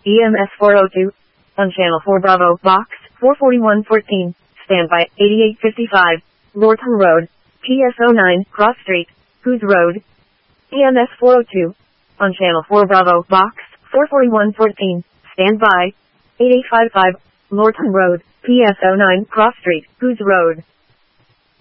EMS 402. On channel 4 Bravo, box 44114. Standby 8855. Lorton Road. PS09, Cross Street. Who's Road? EMS 402. On channel 4 Bravo, box 44114. Standby 8855. Lorton Road. PS09, Cross Street. Who's Road?